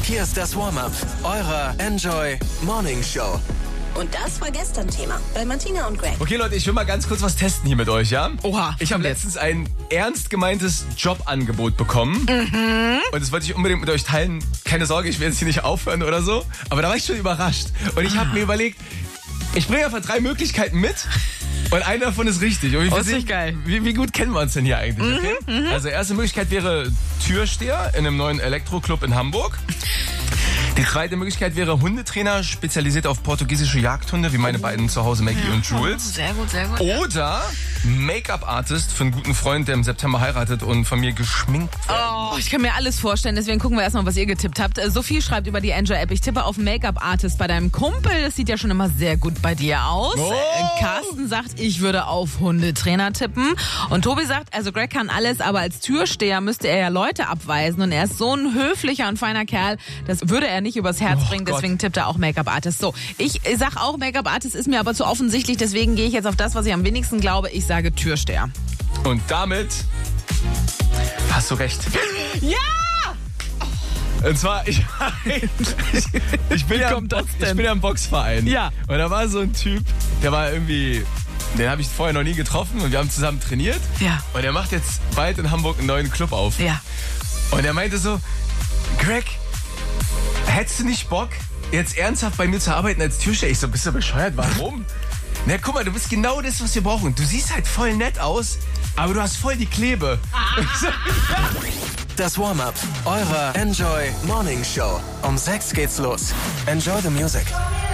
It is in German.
Hier ist das Warm-Up eurer Enjoy Morning Show. Und das war gestern Thema bei Martina und Greg. Okay, Leute, ich will mal ganz kurz was testen hier mit euch, ja? Oha. Ich habe letztens ein ernst gemeintes Jobangebot bekommen. Und das wollte ich unbedingt mit euch teilen. Keine Sorge, ich werde jetzt hier nicht aufhören oder so. Aber da war ich schon überrascht. Und ich habe mir überlegt, ich bringe einfach 3 Möglichkeiten mit. Und eine davon ist richtig. Und ist nicht geil. Wie gut kennen wir uns denn hier eigentlich? Okay? Also erste Möglichkeit wäre Türsteher in einem neuen Elektroclub in Hamburg. Die zweite Möglichkeit wäre Hundetrainer, spezialisiert auf portugiesische Jagdhunde, wie meine beiden zu Hause, Maggie und Jules. Sehr gut, sehr gut. Oder Make-up-Artist für einen guten Freund, der im September heiratet und von mir geschminkt wird. Oh, ich kann mir alles vorstellen, deswegen gucken wir erstmal, was ihr getippt habt. Sophie schreibt über die Enjoy-App, ich tippe auf Make-up-Artist bei deinem Kumpel. Das sieht ja schon immer sehr gut bei dir aus. Oh. Carsten sagt, ich würde auf Hundetrainer tippen. Und Tobi sagt, also Greg kann alles, aber als Türsteher müsste er ja Leute abweisen. Und er ist so ein höflicher und feiner Kerl, das würde er nicht übers Herz bringen. Gott. Deswegen tippt er auch Make-up-Artist. So, ich sag auch Make-up-Artist, ist mir aber zu offensichtlich. Deswegen gehe ich jetzt auf das, was ich am wenigsten glaube. Ich sage Türsteher. Und damit hast du recht. Ja! Und zwar, ich bin ja im Boxverein. Ja. Und da war so ein Typ, der war irgendwie, den habe ich vorher noch nie getroffen und wir haben zusammen trainiert. Ja. Und er macht jetzt bald in Hamburg einen neuen Club auf. Ja. Und er meinte so, Greg, hättest du nicht Bock, jetzt ernsthaft bei mir zu arbeiten als Türsteher? Ich so, bist du bescheuert? Warum? Na, guck mal, du bist genau das, was wir brauchen. Du siehst halt voll nett aus, aber du hast voll die Klebe. Das Warm-Up eurer Enjoy Morning Show. Um 6 geht's los. Enjoy the music.